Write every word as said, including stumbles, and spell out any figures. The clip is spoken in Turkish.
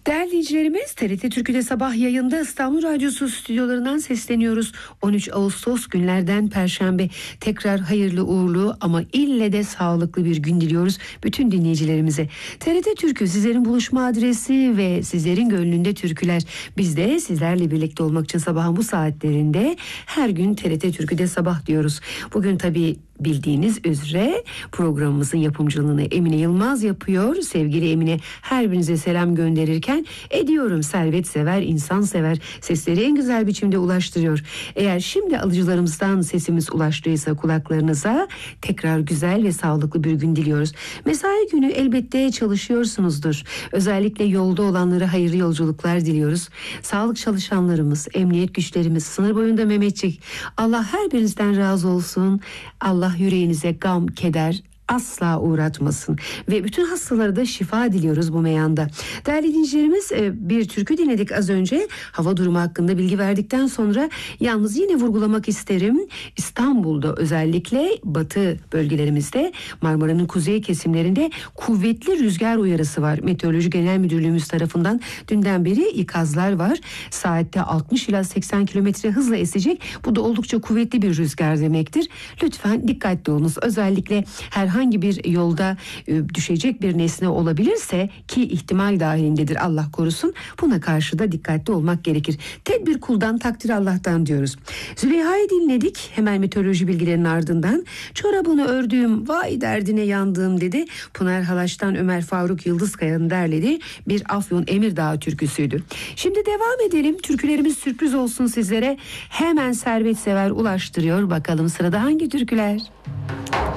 Değerli dinleyicilerimiz, T R T Türkü'de sabah yayında İstanbul Radyosu stüdyolarından sesleniyoruz. on üç Ağustos günlerden Perşembe. Tekrar hayırlı uğurlu ama ille de sağlıklı bir gün diliyoruz bütün dinleyicilerimize. T R T Türkü sizlerin buluşma adresi ve sizlerin gönlünde türküler. Biz de sizlerle birlikte olmak için sabahın bu saatlerinde her gün T R T Türkü'de sabah diyoruz. Bugün tabii bildiğiniz üzere programımızın yapımcılığını Emine Yılmaz yapıyor. Sevgili Emine, her birinize selam gönderirken ediyorum servet sever, insan sever, sesleri en güzel biçimde ulaştırıyor. Eğer şimdi alıcılarımızdan sesimiz ulaştıysa kulaklarınıza tekrar güzel ve sağlıklı bir gün diliyoruz. Mesai günü elbette çalışıyorsunuzdur. Özellikle yolda olanlara hayırlı yolculuklar diliyoruz. Sağlık çalışanlarımız, emniyet güçlerimiz, sınır boyunda Mehmetçik, Allah her birinizden razı olsun. Allah yüreğinize gam, keder asla uğratmasın ve bütün hastalara da şifa diliyoruz bu meyanda. Değerli dinleyicilerimiz, bir türkü dinledik az önce. Hava durumu hakkında bilgi verdikten sonra yalnız yine vurgulamak isterim. İstanbul'da özellikle batı bölgelerimizde, Marmara'nın kuzey kesimlerinde kuvvetli rüzgar uyarısı var. Meteoroloji Genel Müdürlüğümüz tarafından dünden beri ikazlar var. Saatte altmış ila seksen kilometre hızla esecek. Bu da oldukça kuvvetli bir rüzgar demektir. Lütfen dikkatli olunuz. Özellikle her herhangi bir yolda e, düşecek bir nesne olabilirse, ki ihtimal dahilindedir, Allah korusun, buna karşı da dikkatli olmak gerekir. Tedbir kuldan, takdir Allah'tan diyoruz. Züleyha'yı dinledik. Hemen meteoroloji bilgilerinin ardından çorabını ördüğüm vay derdine yandığım dedi. Pınar Halaş'tan Ömer Faruk Yıldızkaya'nın derlediği bir Afyon Emirdağ türküsüydü. Şimdi devam edelim. Türkülerimiz sürpriz olsun sizlere. Hemen servet sever ulaştırıyor. Bakalım sırada hangi türküler?